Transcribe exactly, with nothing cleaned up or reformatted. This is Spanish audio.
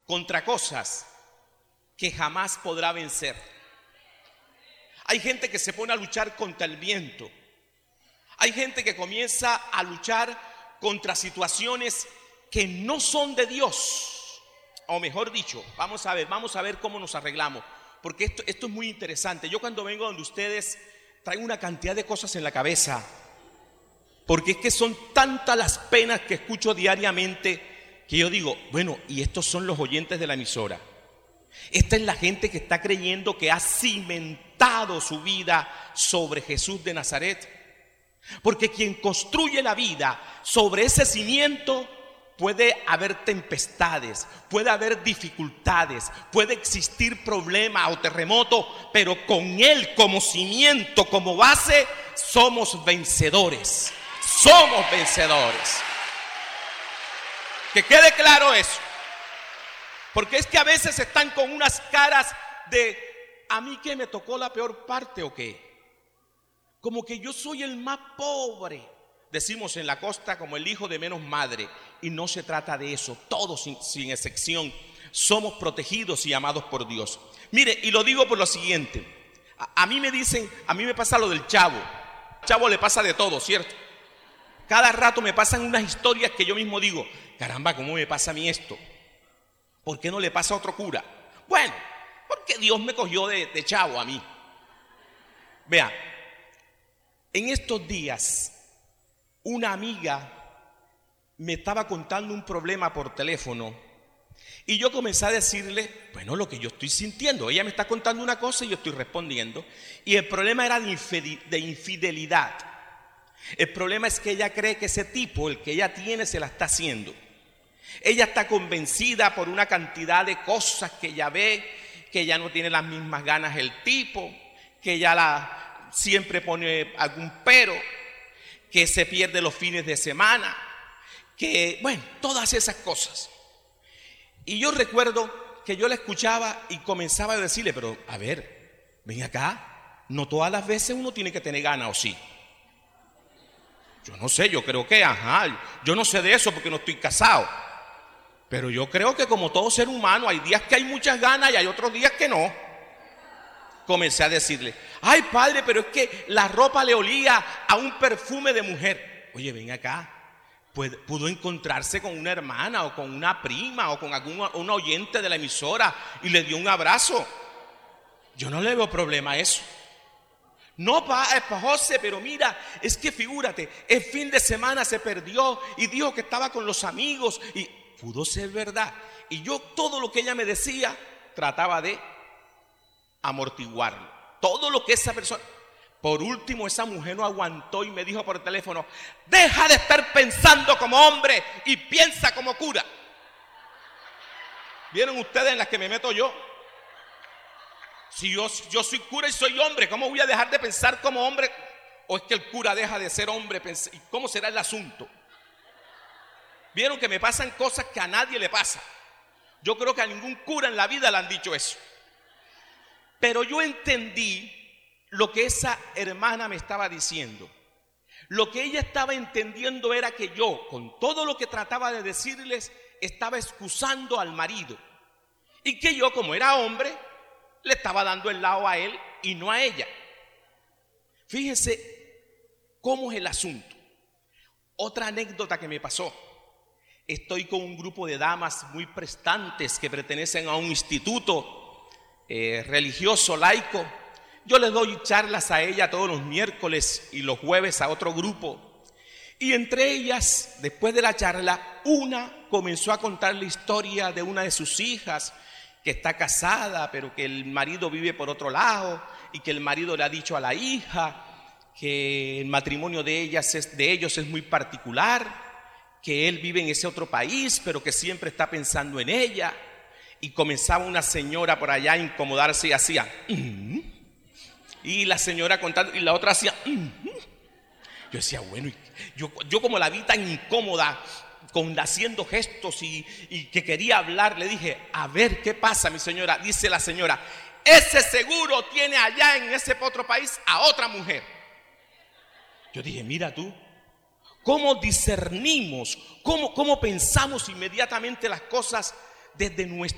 contra cosas que jamás podrá vencer. Hay gente que se pone a luchar contra el viento. Hay gente que comienza a luchar contra situaciones que no son de Dios. O mejor dicho, vamos a ver, vamos a ver cómo nos arreglamos. Porque esto, esto es muy interesante. Yo cuando vengo donde ustedes traigo una cantidad de cosas en la cabeza. Porque es que son tantas las penas que escucho diariamente que yo digo, bueno, y estos son los oyentes de la emisora. Esta es la gente que está creyendo que ha cimentado su vida sobre Jesús de Nazaret. Porque quien construye la vida sobre ese cimiento, puede haber tempestades, puede haber dificultades, puede existir problema o terremoto, pero con él como cimiento, como base, somos vencedores. Somos vencedores. Que quede claro eso. Porque es que a veces están con unas caras de ¿a mí qué me tocó la peor parte o qué? Como que yo soy el más pobre. Decimos en la costa como el hijo de menos madre. Y no se trata de eso. Todos sin, sin excepción somos protegidos y amados por Dios. Mire, y lo digo por lo siguiente. A, a mí me dicen, a mí me pasa lo del chavo. Al chavo le pasa de todo, ¿cierto? Cada rato me pasan unas historias que yo mismo digo, caramba, ¿cómo me pasa a mí esto? ¿Por qué no le pasa a otro cura? Bueno, porque Dios me cogió de, de chavo a mí. Vea, en estos días, una amiga me estaba contando un problema por teléfono y yo comencé a decirle, bueno, lo que yo estoy sintiendo. Ella me está contando una cosa y yo estoy respondiendo. Y el problema era de infidelidad. El problema es que ella cree que ese tipo, el que ella tiene, se la está haciendo. Ella está convencida por una cantidad de cosas que ella ve, que ella no tiene las mismas ganas el tipo, que ella la, siempre pone algún pero, que se pierde los fines de semana, que, bueno, todas esas cosas. Y yo recuerdo que yo la escuchaba y comenzaba a decirle, pero a ver, ven acá, no todas las veces uno tiene que tener ganas, ¿o sí? Yo no sé, yo creo que, ajá, yo no sé de eso porque no estoy casado. Pero yo creo que como todo ser humano hay días que hay muchas ganas y hay otros días que no. Comencé a decirle, ay padre, pero es que la ropa le olía a un perfume de mujer. Oye, ven acá, pues, pudo encontrarse con una hermana o con una prima o con algún un oyente de la emisora y le dio un abrazo. Yo no le veo problema a eso. No, pa, pa José, pero mira, es que figúrate, el fin de semana se perdió y dijo que estaba con los amigos y pudo ser verdad. Y yo todo lo que ella me decía trataba de amortiguarlo. Todo lo que esa persona... Por último, esa mujer no aguantó y me dijo por teléfono, deja de estar pensando como hombre y piensa como cura. ¿Vieron ustedes en las que me meto yo? Si yo, yo soy cura y soy hombre, ¿cómo voy a dejar de pensar como hombre? ¿O es que el cura deja de ser hombre? ¿Y cómo será el asunto? Vieron que me pasan cosas que a nadie le pasa. Yo creo que a ningún cura en la vida le han dicho eso. Pero yo entendí lo que esa hermana me estaba diciendo. Lo que ella estaba entendiendo era que yo, con todo lo que trataba de decirles, estaba excusando al marido. Y que yo, como era hombre, le estaba dando el lado a él y no a ella. Fíjense cómo es el asunto. Otra anécdota que me pasó. Estoy con un grupo de damas muy prestantes que pertenecen a un instituto eh, religioso, laico. Yo les doy charlas a ella todos los miércoles y los jueves a otro grupo. Y entre ellas, después de la charla, una comenzó a contar la historia de una de sus hijas que está casada, pero que el marido vive por otro lado y que el marido le ha dicho a la hija que el matrimonio de ellas es, de ellos es muy particular, que él vive en ese otro país, pero que siempre está pensando en ella. Y comenzaba una señora por allá a incomodarse y hacía mm-hmm. Y la señora contando y la otra hacía mm-hmm. Yo decía, bueno, yo, yo como la vi tan incómoda, con, haciendo gestos y, y que quería hablar, le dije, a ver, ¿qué pasa, mi señora? Dice la señora, ese seguro tiene allá en ese otro país a otra mujer. Yo dije, mira tú, cómo discernimos, cómo, cómo pensamos inmediatamente las cosas desde nuestra